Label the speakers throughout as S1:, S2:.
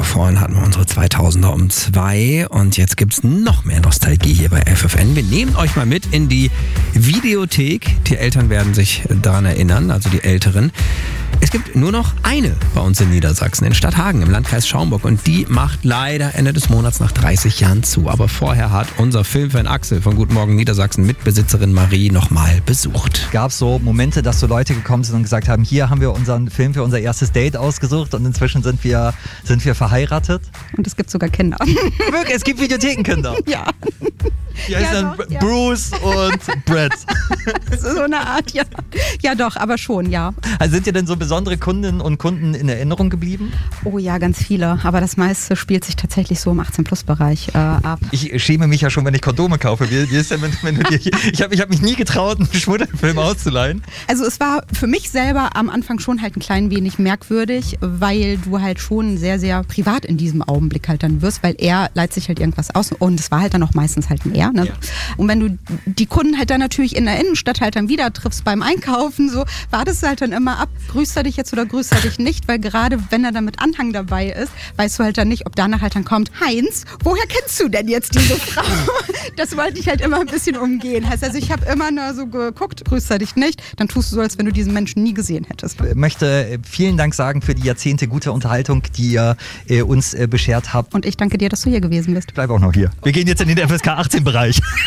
S1: vorhin hatten wir unsere 2000er um 2 und jetzt gibt's noch mehr Nostalgie hier bei FFN. Wir nehmen euch mal mit in die Videothek. Die Eltern werden sich daran erinnern, also die Älteren. Es gibt nur noch eine bei uns in Niedersachsen, in Stadthagen im Landkreis Schaumburg, und die macht leider Ende des Monats nach 30 Jahren zu. Aber vorher hat unser Filmfan Axel von Guten Morgen Niedersachsen Mitbesitzerin Marie nochmal besucht.
S2: Gab es so Momente, dass so Leute gekommen sind und gesagt haben, hier haben wir unseren Film für unser erstes Date ausgesucht und inzwischen sind wir verheiratet?
S3: Und es gibt sogar Kinder.
S2: Wirklich, es gibt Videothekenkinder.
S3: Ja.
S2: Die heißen dann Bruce und Brett.
S3: So eine Art, ja. Ja doch, aber schon, ja.
S2: Also sind dir denn so besondere Kundinnen und Kunden in Erinnerung geblieben?
S3: Oh ja, ganz viele. Aber das meiste spielt sich tatsächlich so im 18-Plus-Bereich ab.
S2: Ich schäme mich ja schon, wenn ich Kondome kaufe. Wie ist denn, wenn du dir... Ich hab mich nie getraut, einen Schmuddelfilm auszuleihen.
S3: Also es war für mich selber am Anfang schon halt ein klein wenig merkwürdig, weil du halt schon sehr, sehr privat in diesem Augenblick halt dann wirst, weil er leiht sich halt irgendwas aus und es war halt dann auch meistens halt ein Er. Ne? Ja. Und wenn du die Kunden halt dann natürlich in der Innenstadt halt dann wieder triffst beim Einkaufen, so wartest du halt dann immer ab, grüßt er dich jetzt oder grüßt er dich nicht, weil gerade wenn er dann mit Anhang dabei ist, weißt du halt dann nicht, ob danach halt dann kommt, Heinz, woher kennst du denn jetzt diese Frau? Das wollte ich halt immer ein bisschen umgehen. Heißt also, ich habe immer nur so geguckt, grüßt er dich nicht, dann tust du so, als wenn du diesen Menschen nie gesehen hättest.
S2: Ich möchte vielen Dank sagen für die Jahrzehnte gute Unterhaltung, die ihr uns beschert habt.
S3: Und ich danke dir, dass du hier gewesen bist.
S2: Bleib auch noch hier. Wir gehen jetzt in den FSK 18-Bereich.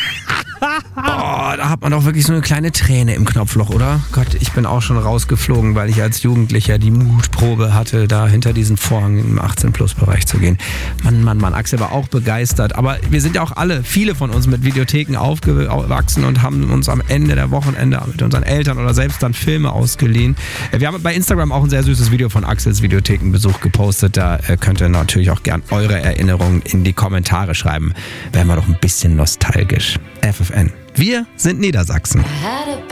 S1: Oh, da hat man doch wirklich so eine kleine Träne im Knopfloch, oder? Gott, ich bin auch schon rausgeflogen, weil ich als Jugendlicher die Mutprobe hatte, da hinter diesen Vorhang im 18-Plus-Bereich zu gehen. Mann, Axel war auch begeistert. Aber wir sind ja auch viele von uns mit Videotheken aufgewachsen und haben uns am Ende der Wochenende mit unseren Eltern oder selbst dann Filme ausgeliehen. Wir haben bei Instagram auch ein sehr süßes Video von Axels Videothekenbesuch gepostet. Da könnt ihr natürlich auch gern eure Erinnerungen in die Kommentare schreiben. Wären wir doch ein bisschen nostalgisch. FFN. Wir sind Niedersachsen.